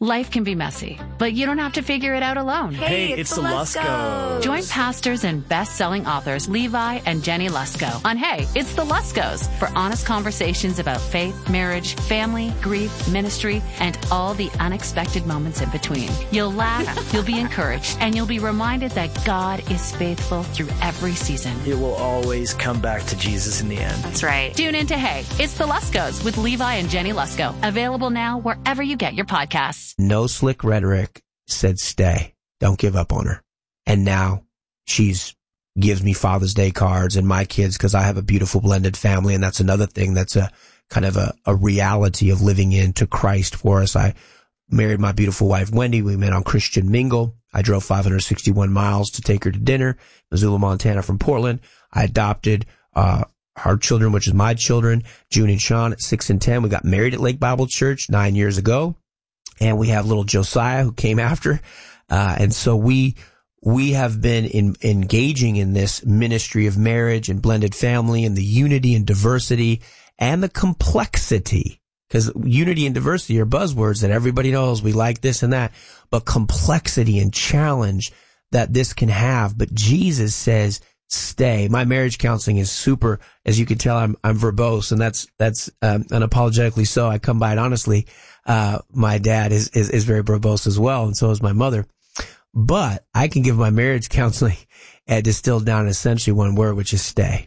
Life can be messy, but you don't have to figure it out alone. Hey, it's the Luskos. Join pastors and best-selling authors Levi and Jenny Lusko on Hey, It's the Luskos for honest conversations about faith, marriage, family, grief, ministry, and all the unexpected moments in between. You'll laugh, you'll be encouraged, and you'll be reminded that God is faithful through every season. It will always come back to Jesus in the end. That's right. Tune in to Hey, It's the Luskos with Levi and Jenny Lusko. Available now wherever you get your podcasts. No slick rhetoric, said stay. Don't give up on her. And now she's gives me Father's Day cards and my kids, because I have a beautiful blended family. And that's another thing that's a kind of a reality of living into Christ for us. I married my beautiful wife, Wendy. We met on Christian Mingle. I drove 561 miles to take her to dinner, Missoula, Montana from Portland. I adopted, our children, which is my children, June and Sean, at 6 and 10. We got married at Lake Bible Church 9 years ago. And we have little Josiah who came after. And so we have been engaging in this ministry of marriage and blended family and the unity and diversity and the complexity, because unity and diversity are buzzwords that everybody knows. We like this and that, but complexity and challenge that this can have. But Jesus says, stay. My marriage counseling is super, as you can tell, I'm verbose, and that's unapologetically so. I come by it honestly. My dad is very verbose as well, and so is my mother. But I can give my marriage counseling distilled down essentially one word, which is stay.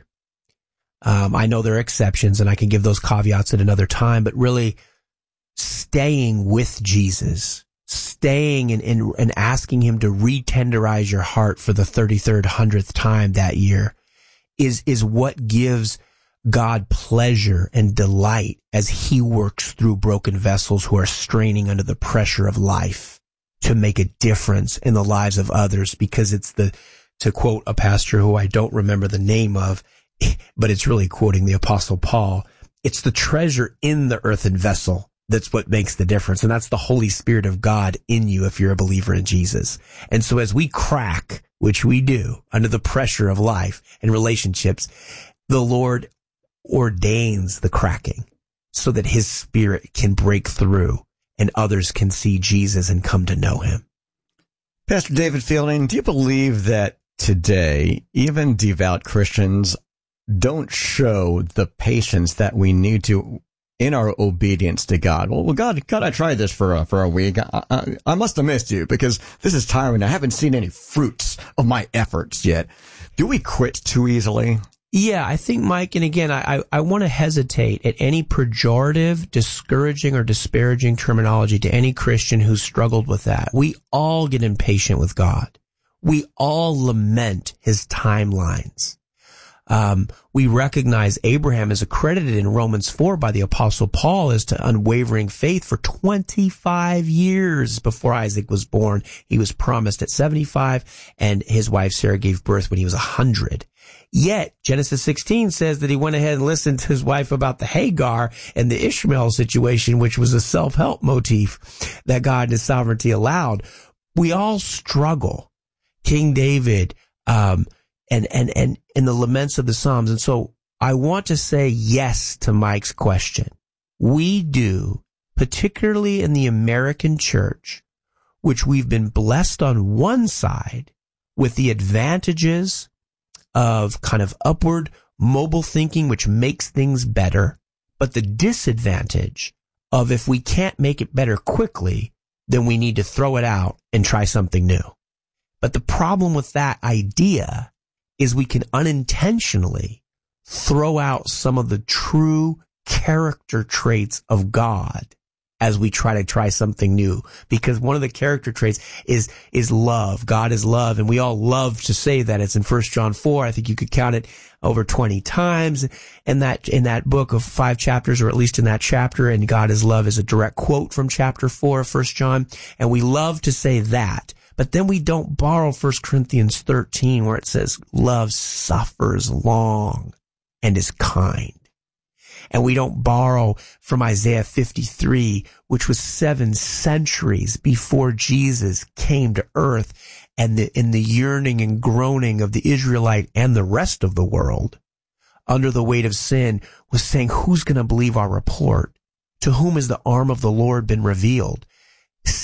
I know there are exceptions, and I can give those caveats at another time, but really staying with Jesus, staying and asking him to retenderize your heart for the 33rd, 100th time that year is what gives God pleasure and delight as he works through broken vessels who are straining under the pressure of life to make a difference in the lives of others, because it's to quote a pastor who I don't remember the name of, but it's really quoting the Apostle Paul, it's the treasure in the earthen vessel that's what makes the difference. And that's the Holy Spirit of God in you if you're a believer in Jesus. And so as we crack, which we do under the pressure of life and relationships, the Lord ordains the cracking so that his Spirit can break through and others can see Jesus and come to know him. Pastor David Fielding, do you believe that today even devout Christians don't show the patience that we need to in our obedience to God? Well, God, I tried this for a week. I must have missed you because this is tiring. I haven't seen any fruits of my efforts yet. Do we quit too easily? Yeah, I think, Mike, and again, I want to hesitate at any pejorative, discouraging, or disparaging terminology to any Christian who's struggled with that. We all get impatient with God. We all lament his timelines. We recognize Abraham is accredited in Romans 4 by the Apostle Paul as to unwavering faith for 25 years before Isaac was born. He was promised at 75, and his wife Sarah gave birth when he was 100. Yet, Genesis 16 says that he went ahead and listened to his wife about the Hagar and the Ishmael situation, which was a self-help motif that God in his sovereignty allowed. We all struggle. King David, and the laments of the Psalms. And so I want to say yes to Mike's question. We do, particularly in the American church, which we've been blessed on one side with the advantages of kind of upward mobile thinking, which makes things better, but the disadvantage of if we can't make it better quickly, then we need to throw it out and try something new. But the problem with that idea is we can unintentionally throw out some of the true character traits of God as we try something new. Because one of the character traits is love. God is love. And we all love to say that. It's in 1 John 4. I think you could count it over 20 times in that book of 5 chapters, or at least in that chapter. And God is love is a direct quote from chapter 4 of 1 John. And we love to say that. But then we don't borrow 1 Corinthians 13 where it says love suffers long and is kind. And we don't borrow from Isaiah 53, which was 7 centuries before Jesus came to earth, and in the yearning and groaning of the Israelite and the rest of the world under the weight of sin was saying, who's going to believe our report? To whom has the arm of the Lord been revealed?